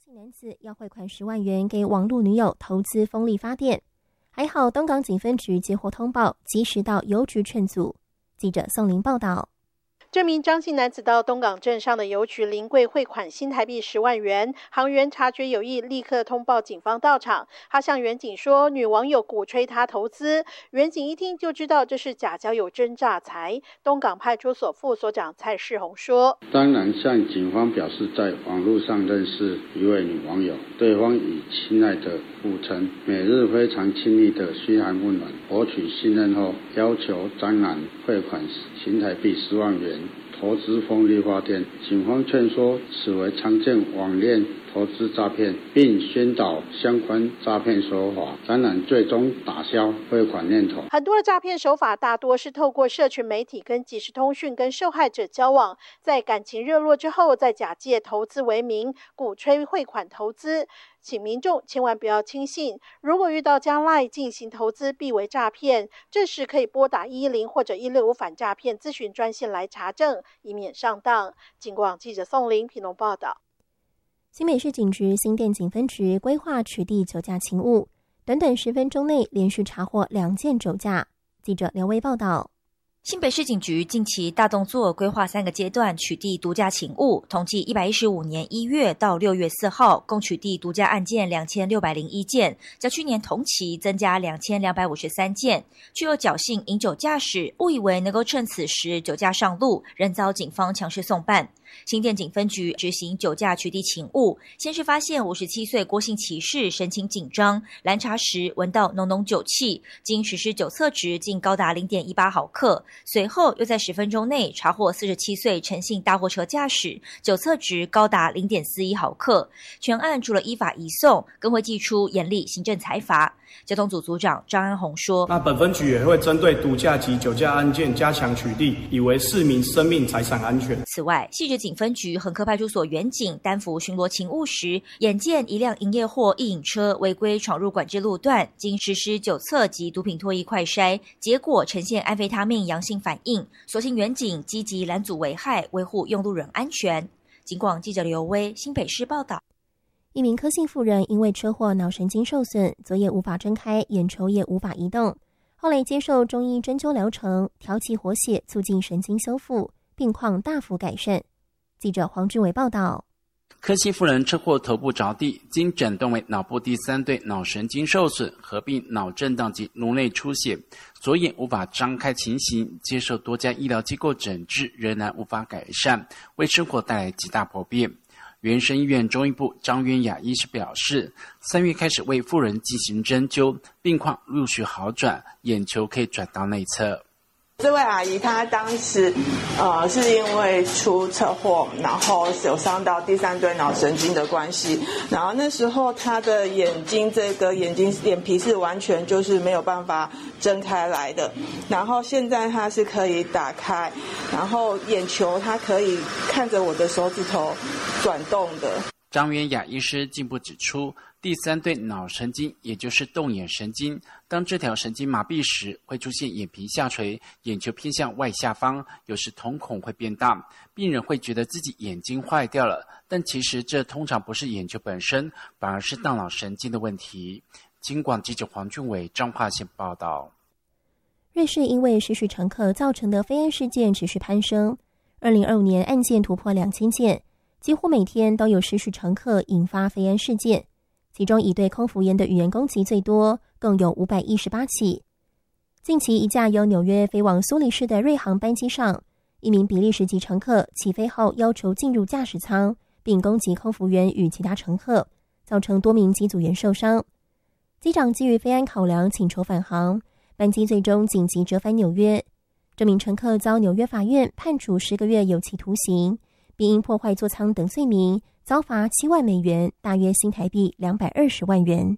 姓男子要汇款10万元给网络女友投资风力发电，还好东港警分局接获通报，及时到邮局劝阻。记者宋玲报道。 这名张姓男子到东港镇上的邮局临柜汇款新台币10万元，行员察觉有异，立刻通报警方到场。他向员警说，女网友鼓吹他投资。员警一听就知道这是假交友真诈财。东港派出所副所长蔡世宏说： 当然向警方表示在网络上认识一位女网友，对方以亲爱的互称，每日非常亲密的嘘寒问暖，博取信任后，要求张男汇款新台币10万元投资风力发电。警方劝说此为常见网恋投资诈骗，并宣导相关诈骗手法，当然最终打消汇款念头。 很多的诈骗手法大多是透过社群媒体跟即时通讯跟受害者交往，在感情热络之后，再假借投资为名，鼓吹汇款投资。请民众千万不要轻信，如果遇到加 LINE 进行投资，必为诈骗。这时可以拨打110或者165反诈骗咨询专线来查证，以免上当。警广记者宋玲屏东报道。 新北市警局新店警分局规划取缔酒驾勤务，短短10分钟内连续查获2件酒驾。记者刘威报道。 新北市警局近期大动作，规划3个阶段取缔毒驾勤务。统计115年1月到6月4号，共取缔毒驾案件2601件，较去年同期增加2253件。具有侥幸饮酒驾驶，误以为能够趁此时酒驾上路，仍遭警方强势送办。新店警分局执行酒驾取缔勤务，先是发现57岁郭姓骑士神情紧张，拦查时闻到浓浓酒气，经实施酒测值竟高达 0.18 毫克。随后又在10分钟内查获47岁陈姓大货车驾驶，酒测值高达 0.41 毫克。全案除了依法移送，更会祭出严厉行政裁罚。交通组组长张安宏说： 那本分局也会针对毒驾及酒驾案件加强取缔，以为市民生命财产安全。 此外，细致警分局横科派出所员警担负巡逻勤务时，眼见一辆营业货一饮车违规闯入管制路段，经实施酒测及毒品脱液快筛，结果呈现安非他命阳性反应，所幸员警积极拦阻危害，维护用路人安全。警广记者刘威新北市报道。 一名柯姓妇人因为车祸脑神经受损，左眼无法睁开，眼球也无法移动，后来接受中医针灸疗程，调气活血，促进神经修复，病况大幅改善。记者黄俊伟报道。 柯姓妇人车祸头部着地，经诊断为脑部第3对脑神经受损，合并脑震荡及颅内出血，左眼无法张开情形，接受多家医疗机构诊治，仍然无法改善，为生活带来极大不便。原生医院中医部张渊雅医师表示，3月开始为妇人进行针灸，病况陆续好转，眼球可以转到内侧。 这位阿姨她当时是因为出车祸，然后有伤到第3对脑神经的关系，然后那时候她的眼睛眼皮是完全就是没有办法睁开来的，然后现在她是可以打开，然后眼球她可以看着我的手指头转动的。 张渊雅医师进一步指出，第3对脑神经，也就是动眼神经，当这条神经麻痹时，会出现眼皮下垂，眼球偏向外下方，有时瞳孔会变大，病人会觉得自己眼睛坏掉了，但其实这通常不是眼球本身，反而是大脑神经的问题。警广记者黄俊伟彰化县报道。 瑞士因为失序乘客造成的飞安事件持续攀升，2025年案件突破2000件，几乎每天都有失序乘客引发飞安事件，其中以对空服员的语言攻击最多，共有518起。近期一架由纽约飞往苏黎世的瑞航班机上，一名比利时籍乘客起飞后要求进入驾驶舱，并攻击空服员与其他乘客，造成多名机组员受伤。机长基于飞安考量请求返航，班机最终紧急折返纽约。这名乘客遭纽约法院判处10个月有期徒刑，并因破坏座舱等罪名遭罚7万美元，大约新台币220万元。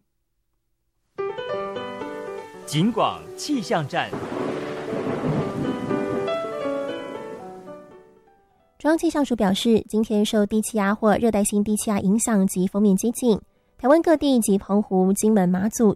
警广气象站。 中央气象署表示，今天受低气压或热带性低气压影响及锋面接近，台湾各地及澎湖、金门、马祖